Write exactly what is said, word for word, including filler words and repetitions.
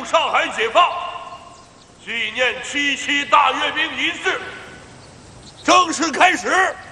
上海解放纪念七七大阅兵仪式正式开始。